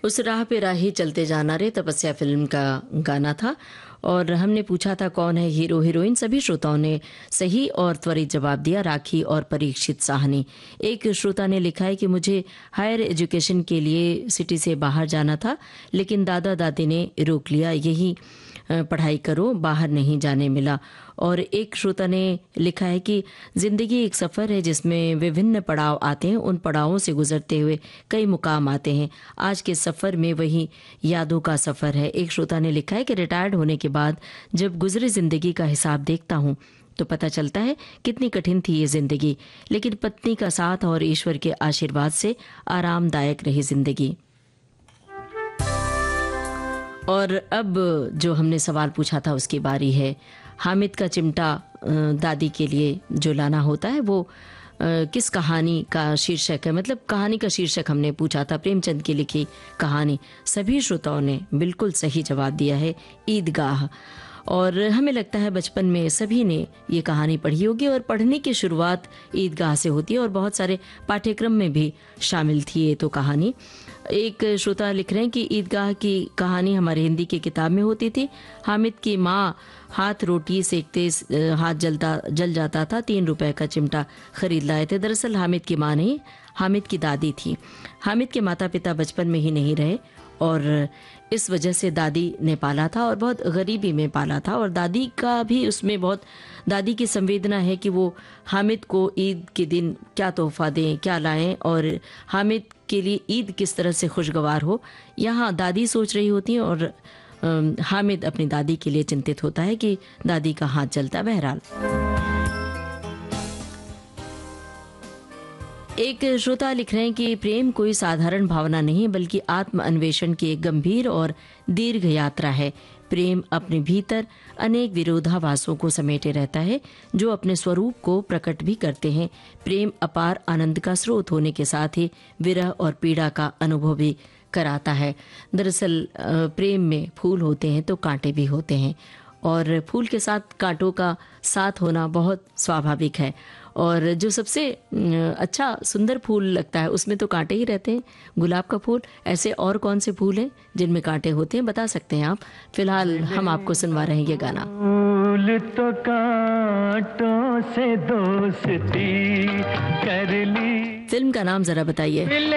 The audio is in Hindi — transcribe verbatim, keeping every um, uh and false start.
उस राह पे राही चलते जाना रे तपस्या फिल्म का गाना था और हमने पूछा था कौन है हीरो हीरोइन। सभी श्रोताओं ने सही और त्वरित जवाब दिया, राखी और परीक्षित साहनी। एक श्रोता ने लिखा है कि मुझे हायर एजुकेशन के लिए सिटी से बाहर जाना था, लेकिन दादा दादी ने रोक लिया, यही पढ़ाई करो, बाहर नहीं जाने मिला। और एक श्रोता ने लिखा है कि ज़िंदगी एक सफ़र है जिसमें विभिन्न पड़ाव आते हैं, उन पड़ावों से गुजरते हुए कई मुकाम आते हैं। आज के सफ़र में वही यादों का सफ़र है। एक श्रोता ने लिखा है कि रिटायर्ड होने के बाद जब गुजरी ज़िंदगी का हिसाब देखता हूँ तो पता चलता है कितनी कठिन थी ये ज़िंदगी, लेकिन पत्नी का साथ और ईश्वर के आशीर्वाद से आरामदायक रही ज़िंदगी। और अब जो हमने सवाल पूछा था उसकी बारी है। हामिद का चिमटा दादी के लिए जो लाना होता है वो किस कहानी का शीर्षक है? मतलब कहानी का शीर्षक हमने पूछा था, प्रेमचंद की लिखी कहानी। सभी श्रोताओं ने बिल्कुल सही जवाब दिया है, ईदगाह। और हमें लगता है बचपन में सभी ने ये कहानी पढ़ी होगी और पढ़ने की शुरुआत ईदगाह से होती है और बहुत सारे पाठ्यक्रम में भी शामिल थी ये तो कहानी। एक श्रोता लिख रहे हैं कि ईदगाह की कहानी हमारे हिंदी की किताब में होती थी। हामिद की माँ हाथ रोटी सेकते हाथ जलता जल जाता था, तीन रुपए का चिमटा खरीद लाए थे। दरअसल हामिद की माँ नहीं, हामिद की दादी थी। हामिद के माता पिता बचपन में ही नहीं रहे और इस वजह से दादी ने पाला था और बहुत गरीबी में पाला था। और दादी का भी उसमें बहुत, दादी की संवेदना है कि वो हामिद को ईद के दिन क्या तोहफा दें, क्या लाएं और हामिद के लिए ईद किस तरह से खुशगवार हो। यहाँ दादी सोच रही होती है और हामिद अपनी दादी के लिए चिंतित होता है कि दादी का हाथ जलता। बहरहाल एक श्रोता लिख रहे हैं कि प्रेम कोई साधारण भावना नहीं बल्कि आत्म अन्वेषण की एक गंभीर और दीर्घ यात्रा है। प्रेम अपने भीतर अनेक विरोधाभासों को समेटे रहता है जो अपने स्वरूप को प्रकट भी करते हैं। प्रेम अपार आनंद का स्रोत होने के साथ ही विरह और पीड़ा का अनुभव भी कराता है। दरअसल प्रेम में फूल होते हैं तो कांटे भी होते हैं और फूल के साथ कांटों का साथ होना बहुत स्वाभाविक है। और जो सबसे अच्छा सुंदर फूल लगता है उसमें तो कांटे ही रहते हैं, गुलाब का फूल। ऐसे और कौन से फूल हैं जिनमें कांटे होते हैं, बता सकते हैं आप। फिलहाल हम आपको सुनवा रहे हैं ये गाना। फूल तो कांटों से दोस्ती कर ली। फिल्म का नाम जरा बताइए।